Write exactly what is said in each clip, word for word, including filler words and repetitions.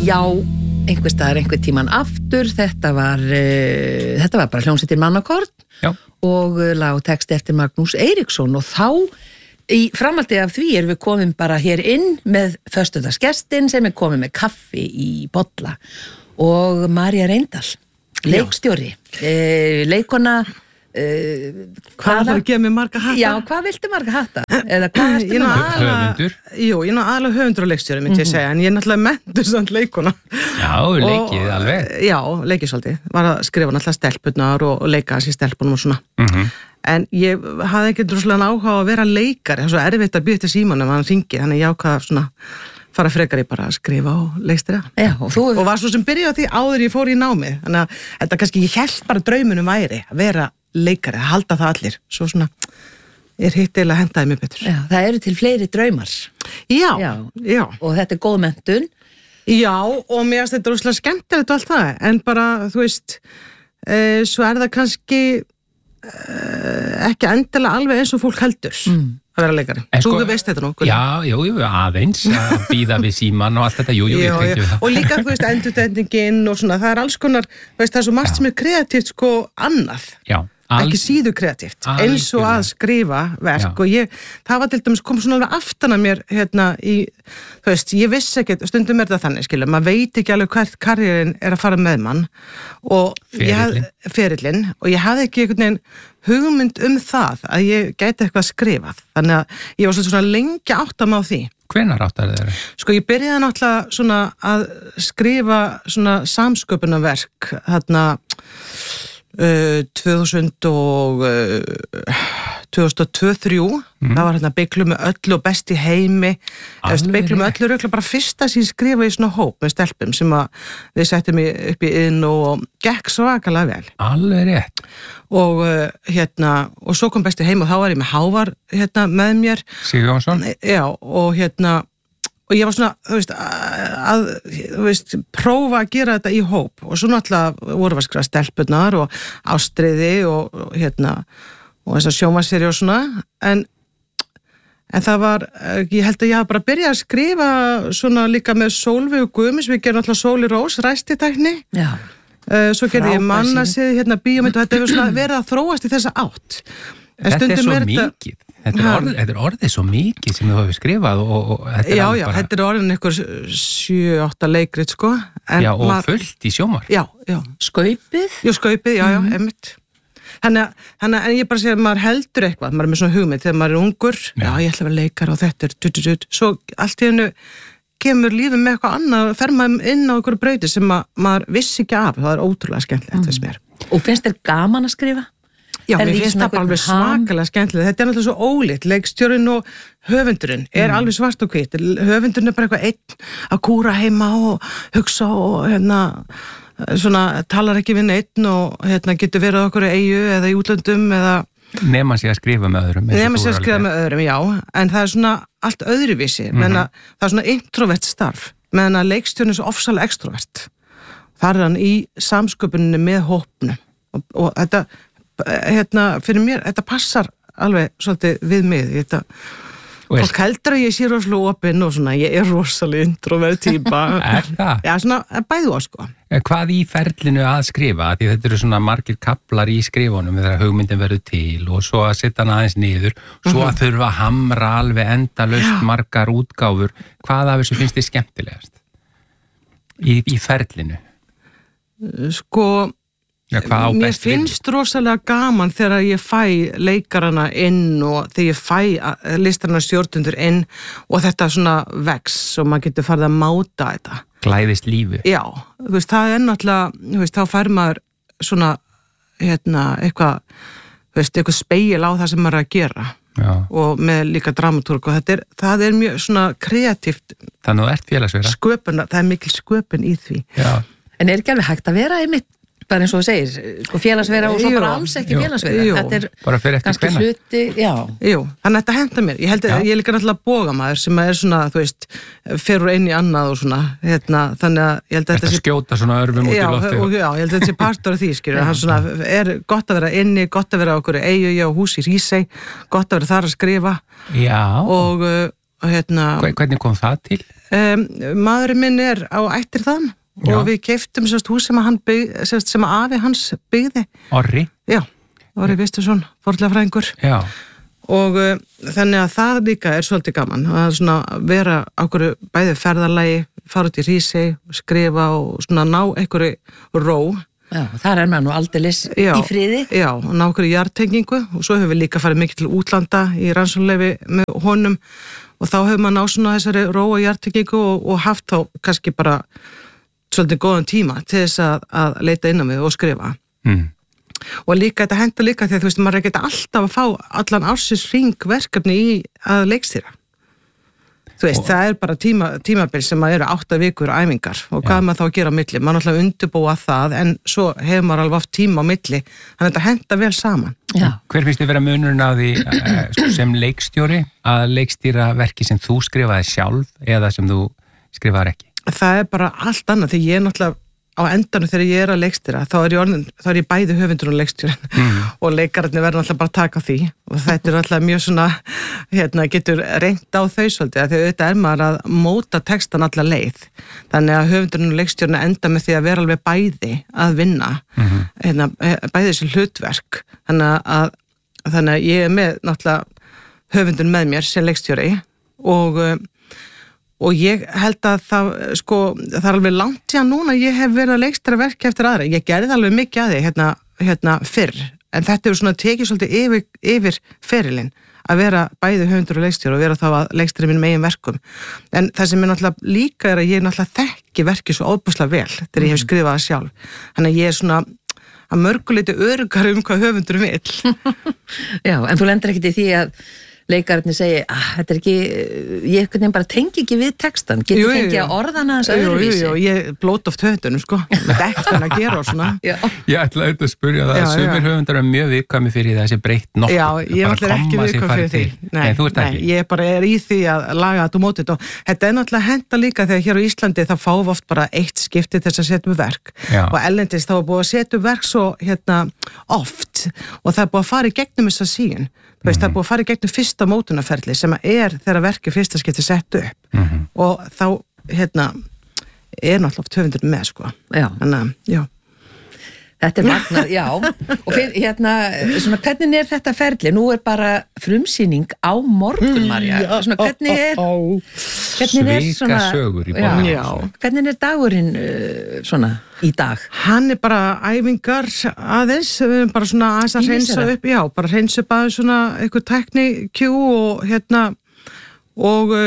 Já, einhver staðar, einhver tíman aftur, þetta var, uh, þetta var bara hljómsveitin Mannakorn Já. og uh, lag og texti eftir Magnús Eiríksson og þá í framaldi af því erum við komin bara hér inn með föstudagsgestin sem er komin með kaffi í bolla og María Reyndal, leikstjóri, uh, leikona, uh, Hvað þarf að gefa mér marga hatta? Já, hvað viltu marga hatta? Eða hvað ertu Ég er nú með? aðalega- Höfundur. Jú, ég er nú aðalega höfundur og leikstjóri, myndi ég segja, en ég er náttúrulega menntur samt leikona. Já, leikið alveg. Já, leikið svolítið. Var að skrifa náttúrulega stelpurnar og, og leika hans í stelpunum og svona. Mhm. En ég hafði ekki droslega áhuga á að vera leikari, það er svo erfitt að byrja til símanum að hann ringi, þannig ég ákvað svona fara frekar í bara að skrifa og leikstýra. Já, og þú... Og var svo sem byrjaði á því áður ég fór í námið, þannig að þetta kannski, ég held bara draumunum væri að vera leikari, að halda það allir, svo svona er hitt eða hendaði mér betur. Já, það eru til fleiri draumar. Já, Já. já. Og þetta er góð menntun. Já, og mér finnst þetta rosalega skemmtilegt og allt það, en bara, þú veist, e, svo er það kannski e, ekki endilega alveg eins og fólk heldur mm. að vera leikari. En Þú sko- veist þetta nú. Gunnar. Já, jú, jú, aðeins að býða við síman og allt þetta, jú, jú, Já, við já. tengjum það. Og líka, þú veist, endurtekningin og svona, það er alls konar, þú veist, það er svo margt sem er kreatíft sko annað. Já, Ekki síður kreatíft, eins og Algjörlega. að skrifa verk Já. og ég, það var til dæmis kom svona alveg aftan að mér hérna í, þú veist, ég vissi ekki, stundum er það þannig, skilur, maður veit ekki alveg hvert karriérinn er að fara með mann og ég hafði, ferillinn, og ég hafði ekki einhvern veginn hugmynd um það að ég gæti eitthvað skrifað, þannig að ég var svona lengi átt að má því. Hvenær áttar þeirra? Sko ég byrjaði náttúrulega svona að skrifa svona samsköpunarverk þarna uh, tvö þúsund og tvö þúsund og tvö til þrjú mm. það var hérna Beiglu með öllu og best í heimi Beiglu með öllu er örugglega bara fyrsta sem ég skrifa í svona hóp með stelpum sem að við settum upp í inn og gekk svakalega vel. Alveg rétt. Og uh, hérna og svo kom best í heimi og þá var ég með Hávar hérna með mér. Sigurjónsson? Já, og hérna og ég var svona, þú veist, að, þú veist, prófa að gera þetta í hóp og svo náttúrulega voru við að skrifa stelpurnar og Ástriði og, og hérna, og þessar sjónvarpsseri og svona, en, en það var, ég held að ég hafa bara byrjað að skrifa svona líka með Sólveig og Guðmunds, við gerum náttúrulega Sóli Rós, ræstitækni, Já. uh, svo gerði ég Frábær mannasið, hérna bíómynd og þetta hefur svona verið að þróast í þessa átt. En Þetta er stundum svo þetta- mikið. Þetta er, orð, þetta er orðið svo mikið sem þú hefur skrifað og, og, og þetta er Já, alveg já, bara... þetta er orðin ykkur sjö átta leikrit, sko. En Já, og maður- fullt í sjómar. Já, já. Skaupið? Jú, skaupið, já, já, mm. einmitt. Þannig að, þannig að en ég bara segja að maður heldur eitthvað, maður er með svona hugmynd þegar maður er ungur, já, Já. ég ætla að vera leikar og þetta er tut, tut, tut. Svo allt í hennu kemur lífið með eitthvað annað og fer maður inn á einhverju brauti sem ma maður vissi ekki af, það er ótrúlega skemmtilegt mm. þess mér. Og finnst þér gaman að skrifa? Já, Er mér því finnst svona það bara alveg einhvern ham? svakalega skemmtilegt, þetta er náttúrulega svo ólíkt, leikstjórinn og höfundurinn er alveg svart og hvítt, höfundurinn er bara eitthvað einn að kúra heima og hugsa og hérna svona talar ekki við neitt og hérna getur verið á okkur eyju eða í útlöndum eða Nema sig að skrifa með öðrum. eins og nema þú sér að er skrifa alveg- með öðrum, já, en það er svona allt öðruvísi, mm -hmm. það er svona introvert starf, meðan að leikstjórinn er svo ofsalega extrovert. Það er hann í samsköpuninni með hópnum og, og þetta, hérna, fyrir mér, þetta passar alveg svolítið við mig, þetta Og er- fólk heldur að ég sé rosalega opinn og svona, ég er rosalega introvert típa. Er það? Já, svona, bæðu á, sko. Hvað í ferlinu að skrifa? Því þetta eru svona margir kaplar í skrifunum þegar hugmyndin verður til og svo að setja hann aðeins niður, svo að þurfa að hamra alveg endalaust margar útgáfur. Hvað af þessu finnst þið skemmtilegast? Í, í ferlinu? Sko, Já, hvað á mér best við? finnst rosalega gaman þegar ég fæ leikarana inn og þegar ég fæ listarana stjórnundur inn og þetta svona vex og maður getur farið að máta þetta. Glæðist lífi. Já, þú veist, það er náttúrulega, þú veist, þá fær maður svona, hérna, eitthvað, þú veist, eitthvað speil á það sem maður er að gera. Já. Og með líka dramatúrk og þetta er, það er mjög svona kreatíft Þannig að þú ert félagsverða. sköpun, það er mikil sköpun í því. Já. En er ekki alveg hægt að vera í mitt, bara eins og þú segir, sko félagsvera og svo Jú. bara alls ekki Jú. félagsvera. Jú. Þetta er Bara fyrir eftir kannski hvenær. hluti, já. Jú, þannig að þetta henta mér. Ég held að Já. ég er líka náttúrulega bógamaður sem er svona, þú veist, fer úr einn í annað og svona, hérna, þannig að ég held að Þetta þetta sé skjóta svona örfum út í Já, lofti. og, já, ég held að þetta sé partur af því, skilur, hann svona, er gott að vera inni, gott að vera á okkur eyju, já, hús í Hrísey, gott að vera þar að skrifa Já. og, uh, og hérna, Hve- Hvernig kom það til? Um, maðurinn minn er á ættir þann Já. og við keyptum sérst hús sem að hann bygg, sérst sem að afi hans byggði. Orri? Já, Orri Vistursson, fornleifafræðingur. Já. Og uh, þannig að það líka er svolítið gaman að svona vera okkur bæði ferðarlagi, fara út í Hrísey, skrifa og svona ná einhverju ró. Já, þar er maður nú aldeilis Já, í friði. Já, og ná okkur í jartengingu og svo hefur við líka farið mikið til útlanda í rannsóknarleyfi með honum og þá hefur maður ná svona þessari ró og jartengingu og, og haft þá kannski bara svolítið góðan tíma til þess að, að leita inn á mig og skrifa. Mm. Og líka, þetta hendur líka því að þú veist, maður er ekki alltaf að fá allan ársins hring verkefni í að leikstýra. Þú veist, og það er bara tíma, tímabil sem að eru átta vikur æfingar og hvað maður þá að gera á milli. Maður náttúrulega undirbúa það en svo hefur maður alveg haft tíma á milli. Þannig að þetta henda vel saman. Já. Hver finnst þið vera munurinn á því uh, sem leikstjóri að leikstýra verki sem þú skrifaði sjálf eða sem þú skrifaði ekki? Það er bara allt annað því ég er náttúrulega á endanum þegar ég er að leikstýra þá er ég, orðin, þá er ég bæði höfundur og leikstjórin mm. og leikararnir verður náttúrulega bara að taka því og þetta er náttúrulega mjög svona hérna, getur reynt á þau svolítið að því auðvitað er maður að móta textan alla leið þannig að höfundurinn og leikstjórin enda með því að vera alveg bæði að vinna mm-hmm. hérna, bæði þessi hlutverk þannig að, þannig að ég er með náttúrulega höfundurinn með mér sem leikstjóri og Og ég held að það, sko, það er alveg langt síðan núna ég hef verið að leikstýra verki eftir aðra. Ég gerði alveg mikið að því hérna, hérna fyrr, en þetta er svona tekið svolítið yfir, yfir ferilinn að vera bæði höfundur og leikstjóri og vera þá að leikstýra mínum eigin verkum. En það sem er náttúrulega líka er að ég náttúrulega þekki verkið svo óbúslega vel þegar ég hef skrifað það sjálf. Þannig að ég er svona að mörguleiti öruggari um hvað höfundur vill. Já, en þú lendir ekkert í því að leikararnir segi, að þetta er ekki, ég ekkert bara tengi ekki við textan, getur fengið að orðana þess öðruvísi. Jú, jú, ég blót oft höfundunum, sko, með ekkert hann að gera og svona. Já. Ég ætla auðvitað að spyrja það, sumir höfundar er mjög viðkvæmi fyrir þessi breytt nokkuð. Já, ég er ekki viðkvæmi fyrir því. Nei, nei, þú ert ekki. Nei, ég bara er í því að laga þetta og móti þetta og þetta er náttúrulega henda líka þegar hér á Íslandi þá fáum við oft bara eitt skipti þess að setja um verk Já. Og ellendis þá er búið að setja um verk svo hérna oft og það er búið að fara í gegnum þessa sín. Þú veist, mm-hmm. það er búið að fara í gegnum fyrsta mótunarferli sem er þegar verkið fyrsta skipti sett upp mm-hmm. og þá, hérna, er náttúrulega oft höfundur með, sko. Já. Þannig að, já. Þetta er magnað, já. Og fyrir, hérna, svona, hvernig er þetta ferli? Nú er bara frumsýning á morgun, Marja. Svona, hvernig er, hvernig er svona... Svikasögur í borðinu. Já, hvernig er dagurinn uh, svona í dag? Hann er bara æfingar aðeins, við erum bara svona aðeins að hreinsa upp, já, bara hreinsa upp aðeins svona eitthvað teknikjú og hérna, og,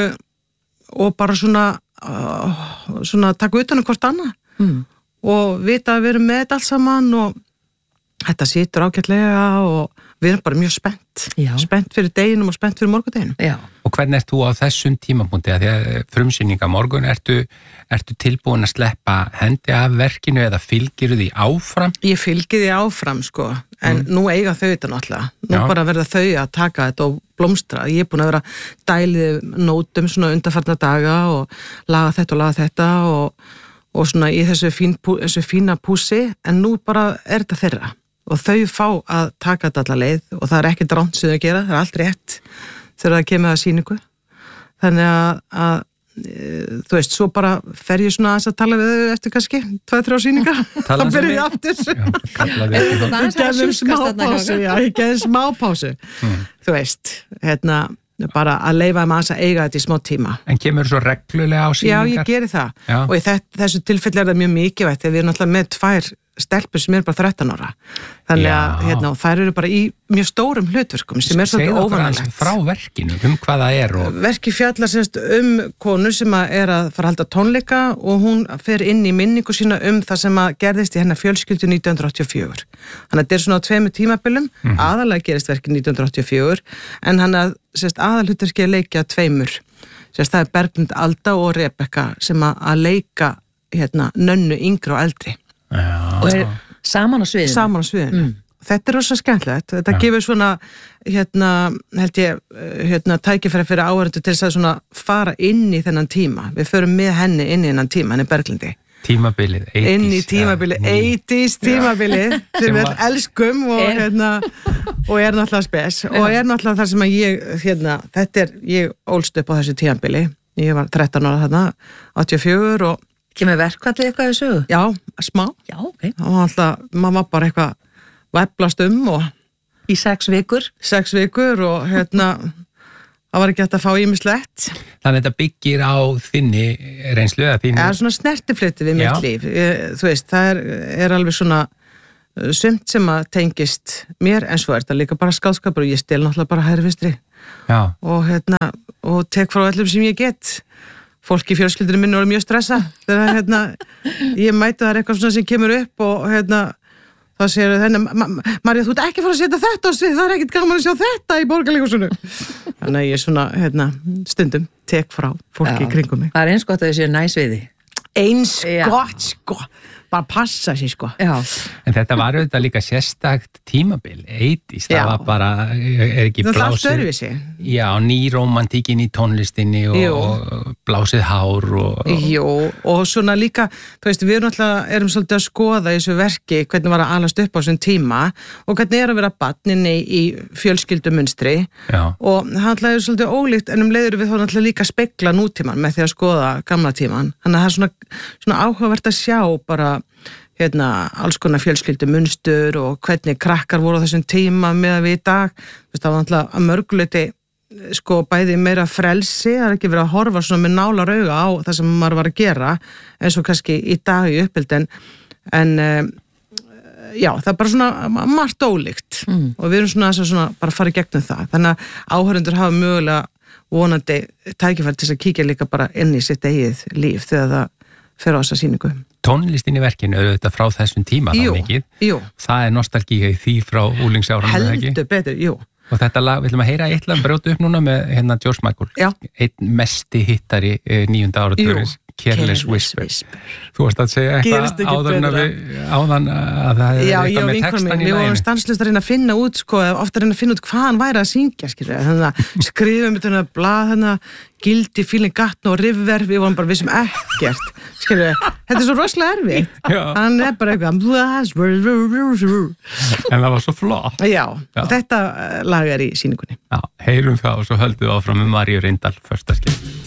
og bara svona, uh, svona taka utan um hvort annað. Mm. Og vita að við erum með þetta allt saman og þetta situr ágætlega og við erum bara mjög spennt Já. Spennt fyrir deginum og spennt fyrir morgundeginum. Já. Og hvernig ert þú á þessum tímapunkti að því að frumsýninga morgun ertu, ertu tilbúin að sleppa hendi af verkinu eða fylgir því áfram? Ég fylgi því áfram sko en mm. nú eiga þau þetta náttúrulega nú Já. Bara verða þau að taka þetta og blómstra. Ég er búin að vera dælið nótum svona undanfarna daga og laga þetta og laga þetta og og svona í þessu, fín, þessu fína pússi en nú bara er þetta þeirra og þau fá að taka þetta alla leið og það er ekki dránt sem þau gera, það er allt rétt þegar það kemur að sýningu þannig að, að þú veist, svo bara fer ég svona að tala við þau eftir kannski tveið, þrjá sýningar þá byrja ég aftur ég gefum smá pásu já, ég gefum smá pásu mm. þú veist, hérna bara að leifa um aðeins að eiga þetta í smá tíma. En kemur svo reglulega á sýningar? Já, ég geri það. Já. Og í þessu tilfelli er það mjög mikilvægt þegar við erum náttúrulega með tvær stelpur sem er bara þrettán ára. Þannig að hérna, þær eru bara í mjög stórum hlutverkum sem er svolítið óvanalegt. Segðu okkur frá verkinu, um hvað það er? Og... Verki fjallar semst um konu sem er að fara að halda tónleika og hún fer inn í minningu sína um það sem að gerðist í hennar fjölskyldu nítján hundruð áttatíu og fjögur. Þannig að þetta er svona á tveimur tímabilum, mm-hmm. aðalega gerist verki nítján hundruð áttatíu og fjögur, en hann að aðalhlutverki að leikja tveimur. Sérst, það er Berglind Alda og Rebekka sem að, að leika hérna, nönnu yngri og eldri. Já. Og er saman á sviðinu. Saman á sviðinu. Mm. Þetta er rosa skemmtilegt. Þetta Já. Gefur svona, hérna, held ég, hérna, tækifæri fyrir áhörendur til þess að svona fara inn í þennan tíma. Við förum með henni inn í þennan tíma, henni Berglindi. Tímabilið, eighties. Inn í tímabilið, ja, eighties tímabilið, sem við var... elskum og, er. Hérna, og er náttúrulega spes. Og er náttúrulega það sem að ég, hérna, þetta er, ég ólst upp á þessu tímabili. ég var þrettán ára þarna, áttatíu og fjögur og Kemur verkfallið eitthvað í sögu? já, smá. Já, ok. Og alltaf, maður var bara eitthvað væflast um og Í sex vikur? sex vikur og hérna, það var ekki hægt að fá ýmislegt. Þannig að þetta byggir á þinni reynslu eða þínu... Það er svona snertifliti við mitt Já. líf. Ég, þú veist, það er, er alveg svona uh, sumt sem að tengist mér, en svo er þetta líka bara skáldskapur og ég stel náttúrulega bara hægri vinstri Já. og, hérna, og tek frá öllum sem ég get. Fólk í fjölskyldunum minni voru mjög stressa þegar hérna, ég mæti það er eitthvað svona sem kemur upp og hérna, þá segir það henni, Marja, þú ert ekki fara að setja þetta á svið, það er ekkert gaman að sjá þetta í Borgarleikhúsinu. Þannig að ég svona, hérna, stundum tek frá fólki í kringum mig. Það er eins gott að þessi næs við því. Eins Já. gott, sko. Bara passa sér, sko. Já. En þetta var auðvitað líka sérstakt tímabil, eighties, Já. það var bara, er ekki Það er allt blásið... öðruvísi. Já, ný romantíkin í tónlistinni Jú. og blásið hár og... og Jú, og svona líka, þú veist, við erum alltaf, erum svolítið að skoða í þessu verki hvernig var að alast upp á þessum tíma og hvernig er að vera barninni í fjölskyldumunstri Já. og það alltaf er svolítið ólíkt en um leiður við þá alltaf líka að spegla nútíman með því að skoða gamla tíman. Þannig að það er svona, svona áhugavert að sjá bara hérna, alls konar fjölskyldumunstur og hvernig krakkar voru á þessum tíma með að við í dag. Þú veist, það var alltaf að mörguleiti sko bæði meira frelsi, það er ekki verið að horfa svona með nálar auga á það sem maður var að gera eins og kannski í dag í uppbyldin en um, já, það er bara svona margt ólíkt mm. og við erum svona að svona bara fara í gegnum það, þannig að áhörundur hafa mögulega vonandi tækifæri til að kíkja líka bara inn í sitt eigið líf þegar það fer á þessa sýningu. Tónlistin í verkinu er auðvitað frá þessum tíma Jú, þá mikið. jú. Það er nostalgía í því frá úlingsárunum, eða ekki? Heldur betur, jú. Og þetta lag, við ætlum að heyra eitt lag brjóta upp núna með hérna George Michael. Já. Einn mesti hittari eh, níunda áratugurins, Careless Whisper. Whisper. Þú varst að segja Gerist eitthvað ekki áður en að betra. við, áðan að það Já, er ég og eitthvað með vinkonum textan mín, í við vorum laginu. stanslust að reyna að finna út, sko, ofta að reyna að finna út hvað hann væri að syngja, skilja, þannig að skrifum við þarna blað, þannig að Guilty, Feeling Gatno og River, við vorum bara vissum ekkert, skilja, þetta er svo rosalega erfitt, Já. hann er bara eitthvað, En það var svo flott. já, Já. og þetta lag er í sýningunni. Já, heyrum það og svo höldum við áfram með Maríu Reyndal, första skil.